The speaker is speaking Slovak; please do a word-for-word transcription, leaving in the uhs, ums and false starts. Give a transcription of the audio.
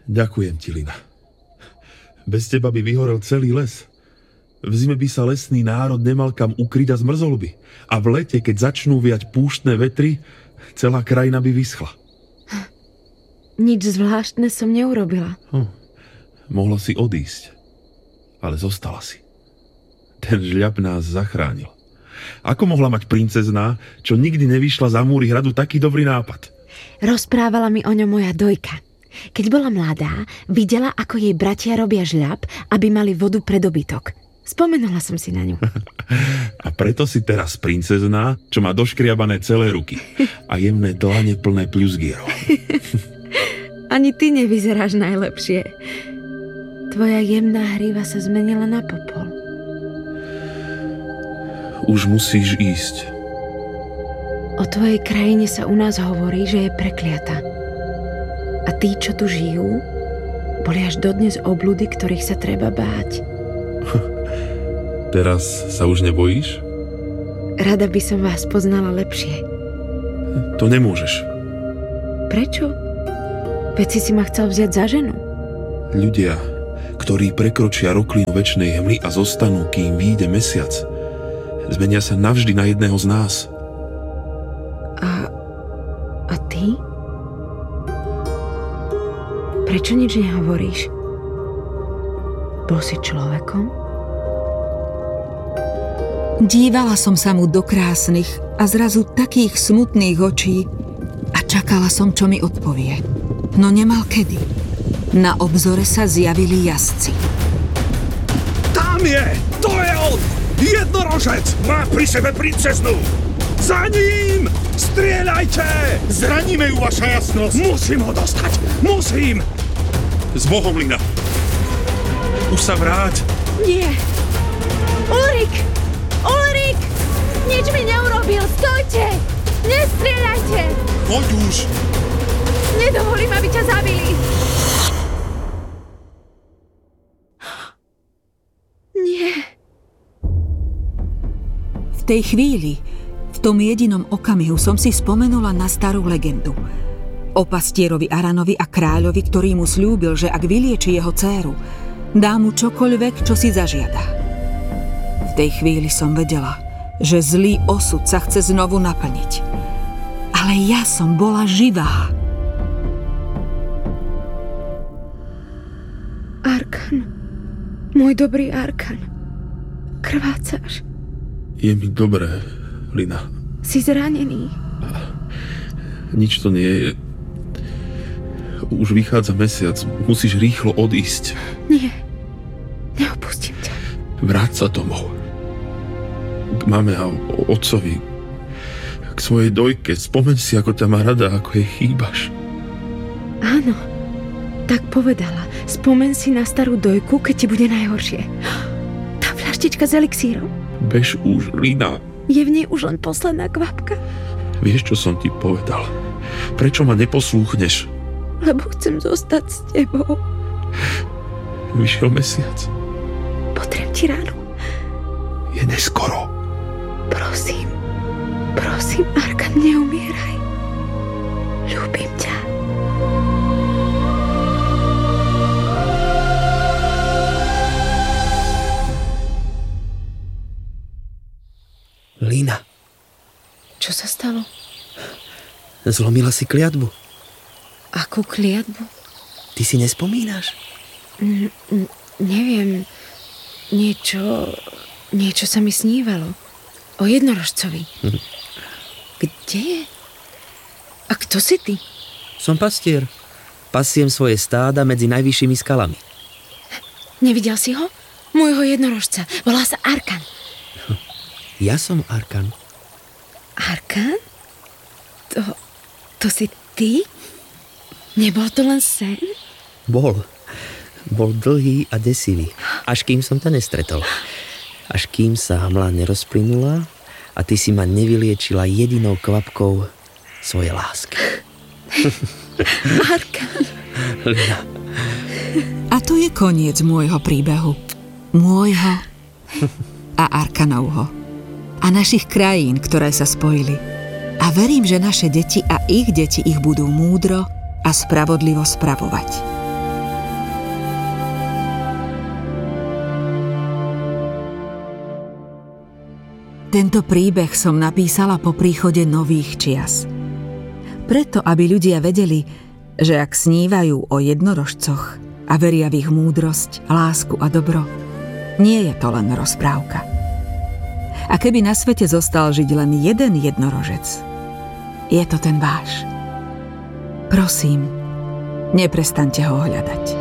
Ďakujem ti, Lina. Bez teba by vyhorel celý les. V zime by sa lesný národ nemal kam ukryť a zmrzol by. A v lete, keď začnú viať púštne vetry, celá krajina by vyschla. Nič zvláštne som neurobila. Hm. Mohla si odísť, ale zostala si. Ten žľab nás zachránil. Ako mohla mať princezná, čo nikdy nevyšla za múry hradu, taký dobrý nápad? Rozprávala mi o ňom moja dojka. Keď bola mladá, videla, ako jej bratia robia žľab, aby mali vodu pre dobytok. Spomenula som si na ňu. A preto si teraz princezná, čo má doškriabané celé ruky a jemné dlane plné pľuzgierov. Ani ty nevyzeráš najlepšie. Tvoja jemná hríva sa zmenila na popol. Už musíš ísť. O tvojej krajine sa u nás hovorí, že je prekliata. A tí, čo tu žijú, boli až dodnes obludy, ktorých sa treba báť. Teraz sa už nebojíš? Rada by som vás poznala lepšie. To nemôžeš. Prečo? Veď si si ma chcel vziať za ženu. Ľudia, ktorí prekročia roklinu večnej hmly a zostanú, kým vyjde mesiac, zmenia sa navždy na jedného z nás. A... a ty? Prečo nič nehovoríš? Bol si človekom? Dívala som sa mu do krásnych a zrazu takých smutných očí a čakala som, čo mi odpovie. No nemal kedy. Na obzore sa zjavili jazdci. Tam je! To je on! Jednorožec! Má pri sebe princeznú! Za ním! Strieľajte! Zraníme ju, vaša jasnosť! Musím ho dostať! Musím! S Bohom, Lina! Už sa vráť! Nie! Ulrik! Ulrik! Nič mi neurobil! Stojte! Nestrieľajte! Poď už! Nedovolím, aby ťa zabili! Nie. V tej chvíli, v tom jedinom okamihu som si spomenula na starú legendu. O pastierovi Aranovi a kráľovi, ktorý mu sľúbil, že ak vylieči jeho dcéru, dá mu čokoľvek, čo si zažiada. V tej chvíli som vedela, že zlý osud sa chce znovu naplniť. Ale ja som bola živá. Arkan. Môj dobrý Arkan. Krvácaš. Je mi dobré, Lina. Si zranený. Nič to nie je. Už vychádza mesiac. Musíš rýchlo odísť. Nie. Neopustím ťa. Vráť sa domov. K mame a otcovi. K svojej dojke. Spomeň si, ako ťa má rada, ako jej chýbaš. Áno. Tak povedala. Spomeň si na starú dojku, keď ti bude najhoršie. Tá fľaštička s elixírom. Bež už, Lina. Je v nej už len posledná kvapka. Vieš, čo som ti povedal? Prečo ma neposlúchneš? Lebo chcem zostať s tebou. Vyšiel mesiac. Potrem ti ránu. Je neskoro. Prosím. Prosím, Arkan, neumieraj. Ľúbim ťa. Lina. Čo sa stalo? Zlomila si kliatbu. Akú kliatbu? Ty si nespomínaš? N- n- neviem. Niečo... Niečo sa mi snívalo. O jednorožcovi. Hm. Kde je? A kto si ty? Som pastier. Pasiem svoje stáda medzi najvyššími skalami. Nevidel si ho? Môjho jednorožca. Volá sa Arkan. Ja som Arkan. Arkan? To... To si ty? Nebol to len sen? Bol. Bol dlhý a desivý. Až kým som ťa nestretol. Až kým sa hmla nerozplynula a ty si ma nevyliečila jedinou kvapkou svojej lásky. Arkan. A to je koniec môjho príbehu. Môjho a Arkanovho. A našich krajín, ktoré sa spojili. A verím, že naše deti a ich deti ich budú múdro a spravodlivo spravovať. Tento príbeh som napísala po príchode nových čias. Preto, aby ľudia vedeli, že ak snívajú o jednorožcoch a veria v ich múdrosť, lásku a dobro, nie je to len rozprávka. A keby na svete zostal žiť len jeden jednorožec, je to ten váš. Prosím, neprestaňte ho hľadať.